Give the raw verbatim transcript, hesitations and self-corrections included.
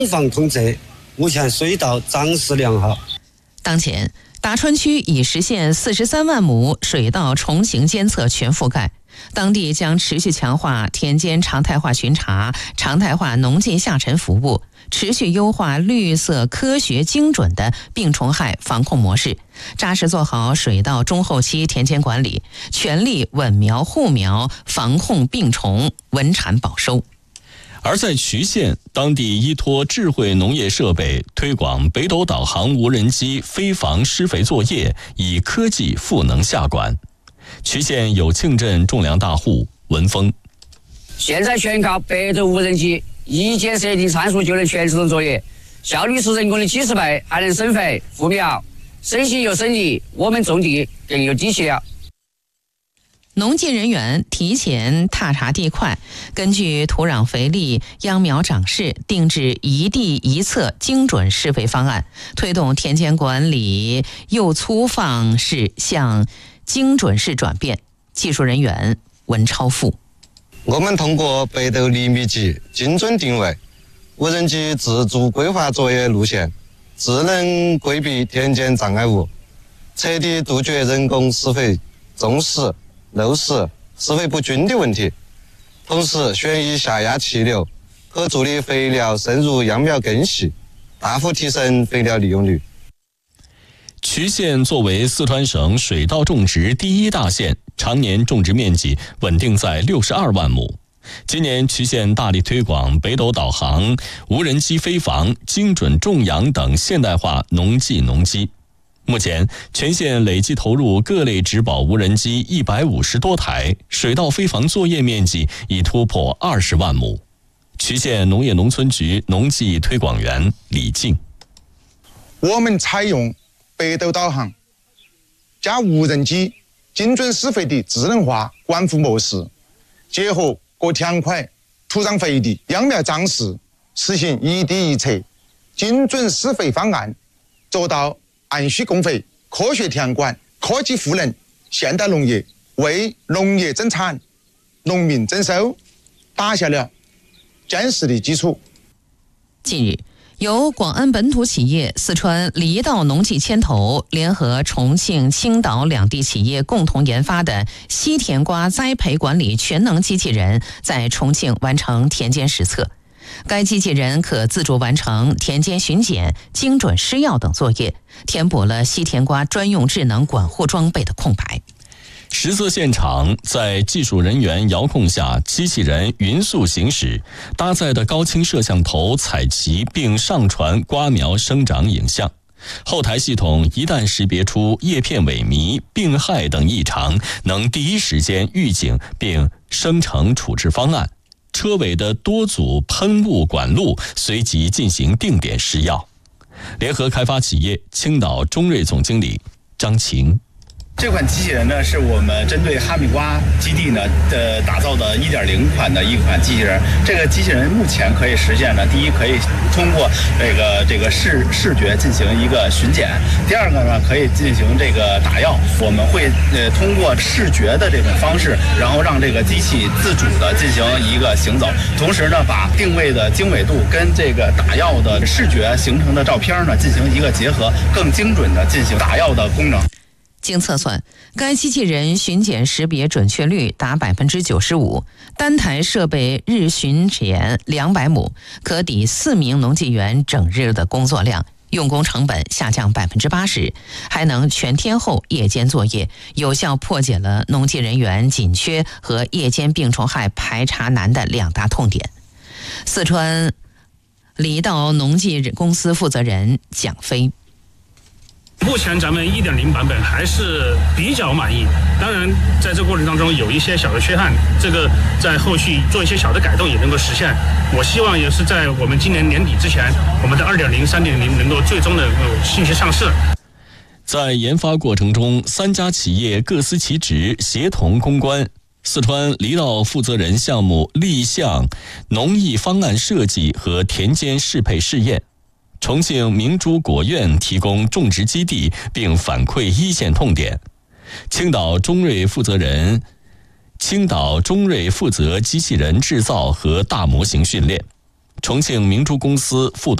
防通测，目前水稻长势良好。 当前，达川区已实现四十三万亩水稻重型监测全覆盖。当地将持续强化田间常态化巡查、常态化农技下沉服务，持续优化绿色科学精准的病虫害防控模式，扎实做好水稻中后期田间管理，全力稳苗护苗，防控病虫，稳产保收。 而在渠县，当地依托智慧农业设备推广北斗导航无人机飞防施肥作业，以科技赋能下管。渠县有庆镇种粮大户文峰， 现在全靠北斗无人机一键设定参数就能全自动作业，效率是人工的几十倍，还能生肥护苗，省心又省力，我们种地更有底气了。 农技人员提前踏查地块，根据土壤肥力、秧苗长势，定制一地一策精准施肥方案，推动田间管理由粗放式向精准式转变。技术人员文超富， 我们通过北斗厘米级精准定位、无人机自主规划作业路线，智能规避田间障碍物，彻底杜绝人工施肥重施、漏施、施肥不均的问题，同时旋移下压气流，可助力肥料渗入秧苗根系，大幅提升肥料利用率。 渠县作为四川省水稻种植第一大县，常年种植面积稳定在六十二万亩。今年渠县大力推广北斗导航、无人机飞防、精准种养等现代化农技农机。目前，全县累计投入各类植保无人机一百五十多台，水稻飞防作业面积已突破二十万亩。渠县农业农村局农技推广员李静， 我们采用北斗导航加无人机精准施肥的智能化管护模式，结合各田块、土壤肥力、秧苗长势，实行一地一策精准施肥方案，做到按需供肥、科学田管、科技赋能现代农业，为农业增产、农民增收打下了坚实的基础。 近日，由广安本土企业、四川离稻农技牵头，联合重庆、青岛两地企业共同研发的西甜瓜栽培管理全能机器人，在重庆完成田间实测。该机器人可自主完成田间巡检、精准施药等作业，填补了西甜瓜专用智能管护装备的空白。 实测现场在技术人员遥控下，机器人匀速行驶，搭载的高清摄像头采集并上传瓜苗生长影像。后台系统一旦识别出叶片萎靡、病害等异常，能第一时间预警并生成处置方案。车尾的多组喷雾管路随即进行定点施药。联合开发企业青岛中瑞总经理张晴， 这款机器人呢，是我们针对哈密瓜基地呢的打造的 一点零 款的一款机器人。这个机器人目前可以实现呢，第一可以通过这个这个视视觉进行一个巡检，第二个呢可以进行这个打药。我们会呃通过视觉的这种方式，然后让这个机器自主的进行一个行走，同时呢把定位的经纬度跟这个打药的视觉形成的照片呢进行一个结合，更精准的进行打药的功能。 经测算，该机器人巡检识别准确率达百分之九十五，单台设备日巡检两百亩，可抵四名农技员整日的工作量，用工成本下降百分之八十，还能全天候夜间作业，有效破解了农技人员紧缺和夜间病虫害排查难的两大痛点。四川离稻农技公司负责人蒋飞。 目前咱们 一点零 版本还是比较满意，当然在这个过程当中有一些小的缺憾，这个在后续做一些小的改动也能够实现。我希望也是在我们今年年底之前，我们的 二点零、三点零 能够最终的信息上市。 在研发过程中，三家企业各司其职，协同攻关。四川离稻负责人项目立项农艺方案设计和田间适配试验。重庆明珠果苑提供种植基地并反馈一线痛点。青岛中瑞负责人青岛中瑞负责机器人制造和大模型训练。 重庆明珠公司副